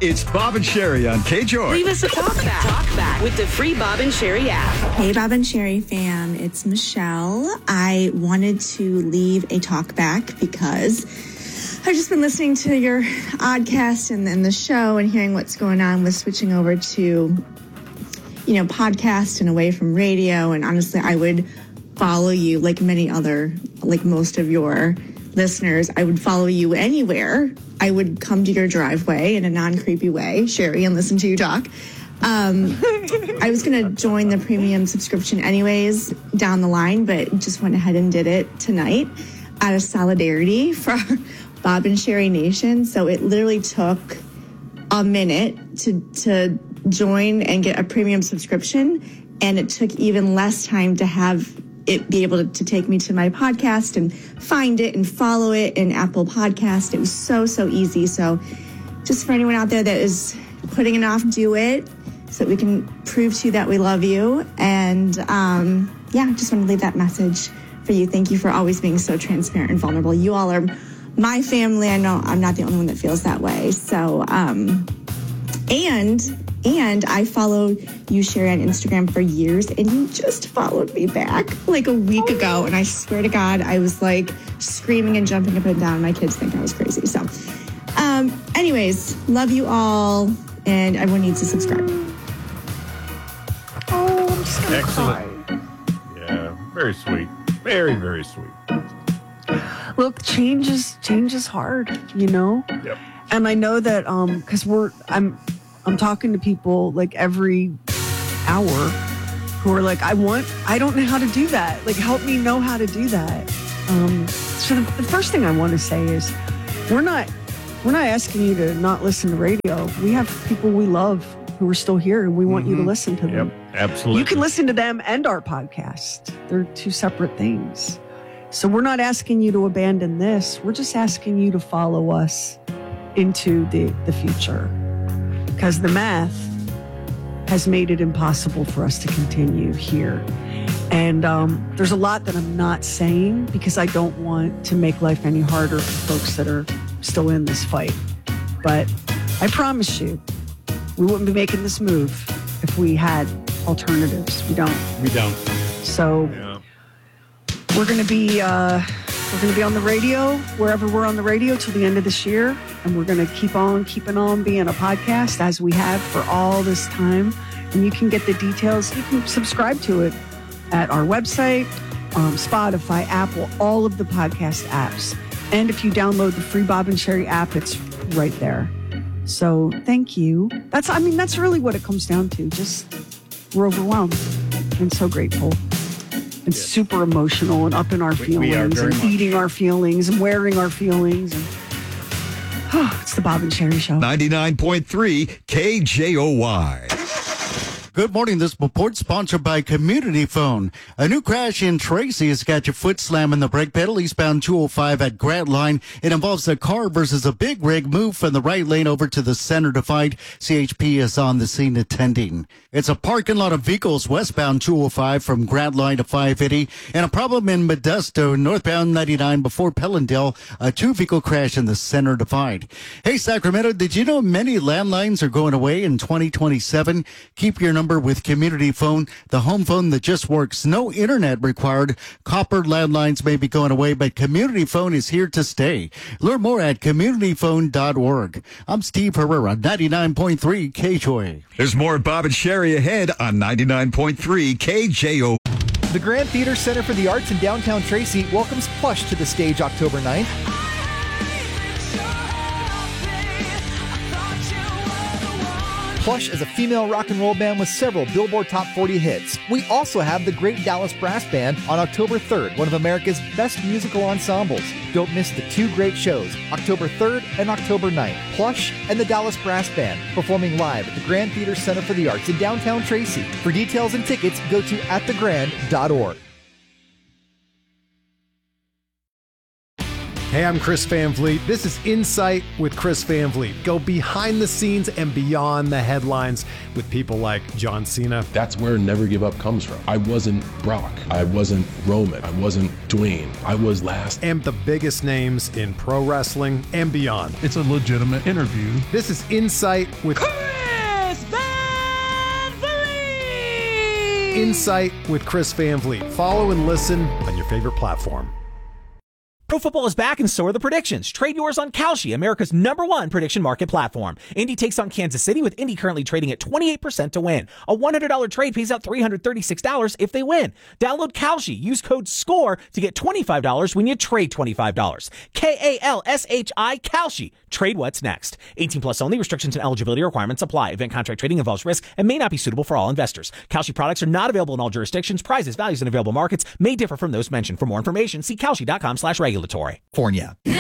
It's Bob and Sherry on KJOY. Leave us a talk back with the free Bob and Sherry app. Hey, Bob and Sherry fam, it's Michelle. I wanted to leave a talk back because I've just been listening to your oddcast and the show and hearing what's going on with switching over to, podcast and away from radio. And honestly, I would follow you like most of your listeners. I would follow you anywhere. I would come to your driveway in a non-creepy way, Sherry, and listen to you talk. I was going to join the premium subscription anyways down the line, but just went ahead and did it tonight out of solidarity for Bob and Sherry Nation. So it literally took a minute to join and get a premium subscription, and it took even less time to have it be able to take me to my podcast and find it and follow it in Apple Podcast. It was so easy. So just for anyone out there that is putting it off, do it so that we can prove to you that we love you. And just want to leave that message for you. Thank you for always being so transparent and vulnerable. You all are my family. I know I'm not the only one that feels that way. So, and I followed you, Sherry, on Instagram for years, and you just followed me back like a week ago. And I swear to God, I was like screaming and jumping up and down. My kids think I was crazy. So, anyways, love you all, and everyone needs to subscribe. Oh, I'm just gonna Excellent. cry. Yeah, very sweet. Very, very sweet. Look, change is hard, Yep. And I know that because I'm talking to people like every hour who are like, I don't know how to do that. Like, help me know how to do that. So the first thing I want to say is we're not asking you to not listen to radio. We have people we love who are still here, and we want you to listen to them. Yep, absolutely. You can listen to them and our podcast. They're two separate things. So we're not asking you to abandon this. We're just asking you to follow us into the future. Because the math has made it impossible for us to continue here. And there's a lot that I'm not saying because I don't want to make life any harder for folks that are still in this fight. But I promise you, we wouldn't be making this move if we had alternatives. We don't. So we're going to be on the radio, wherever we're on the radio till the end of this year. And we're going to keep on keeping on being a podcast as we have for all this time. And you can get the details. You can subscribe to it at our website, Spotify, Apple, all of the podcast apps. And if you download the free Bob and Sherry app, it's right there. So thank you. That's really what it comes down to. Just we're overwhelmed and so grateful. And super emotional and up in our feelings and eating our feelings and wearing our feelings. And, it's the Bob and Sherry Show. 99.3 KJOY. Good morning. This report sponsored by Community Phone. A new crash in Tracy has got your foot slamming the brake pedal eastbound 205 at Grant Line. It involves a car versus a big rig move from the right lane over to the center divide. CHP is on the scene attending. It's a parking lot of vehicles westbound 205 from Grant Line to 580 and a problem in Modesto northbound 99 before Pellendale. A two-vehicle crash in the center divide. Hey, Sacramento, did you know many landlines are going away in 2027? Keep your number with Community Phone, the home phone that just works. No internet required. Copper landlines may be going away, but Community Phone is here to stay. Learn more at communityphone.org. I'm Steve Herrera, 99.3 KJOY. There's more Bob and Sherry ahead on 99.3 KJO. The Grand Theater Center for the Arts in downtown Tracy welcomes Plush to the stage October 9th. Plush is a female rock and roll band with several Billboard Top 40 hits. We also have the Great Dallas Brass Band on October 3rd, one of America's best musical ensembles. Don't miss the two great shows, October 3rd and October 9th. Plush and the Dallas Brass Band performing live at the Grand Theater Center for the Arts in downtown Tracy. For details and tickets, go to atthegrand.org. Hey, I'm Chris Van Vliet. This is Insight with Chris Van Vliet. Go behind the scenes and beyond the headlines with people like John Cena. That's where Never Give Up comes from. I wasn't Brock. I wasn't Roman. I wasn't Dwayne. I was last. And the biggest names in pro wrestling and beyond. It's a legitimate interview. This is Insight with Chris Van Vliet! Insight with Chris Van Vliet. Follow and listen on your favorite platform. Pro football is back and so are the predictions. Trade yours on Kalshi, America's #1 prediction market platform. Indy takes on Kansas City with Indy currently trading at 28% to win. A $100 trade pays out $336 if they win. Download Kalshi. Use code SCORE to get $25 when you trade $25. Kalshi, Kalshi. Trade what's next. 18 plus only. Restrictions and eligibility requirements apply. Event contract trading involves risk and may not be suitable for all investors. Kalshi products are not available in all jurisdictions. Prices, values, and available markets may differ from those mentioned. For more information, see Kalshi.com/regulatory. California.